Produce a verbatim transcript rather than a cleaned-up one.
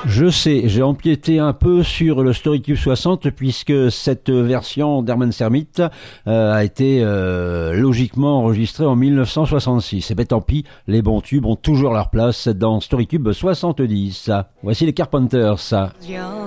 Je sais, j'ai empiété un peu sur le Storytube soixante puisque cette version d'Hermann Zermitt euh, a été euh, logiquement enregistrée en mille neuf cent soixante-six. Et ben tant pis, les bons tubes ont toujours leur place dans Storytube soixante-dix. Voici les Carpenters.